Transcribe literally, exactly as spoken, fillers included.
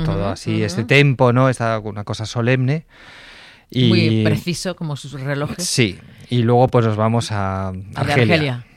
uh-huh, todo así, uh-huh. este tempo, ¿no? Esta, una cosa solemne. Y, muy preciso, como sus relojes. Sí, y luego pues nos vamos a A Argelia. Argelia.